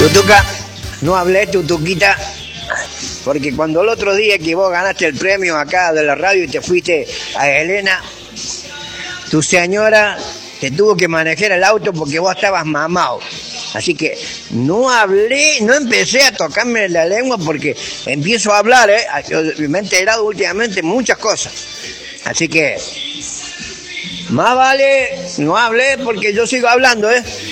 Tutuca, no hablé, Tutuquita, porque cuando el otro día que vos ganaste el premio acá de la radio y te fuiste a Helena, tu señora te tuvo que manejar el auto porque vos estabas mamado. Así que no hablé, no empecé a tocarme la lengua porque empiezo a hablar, Yo me he enterado últimamente muchas cosas. Así que más vale no hablé porque yo sigo hablando,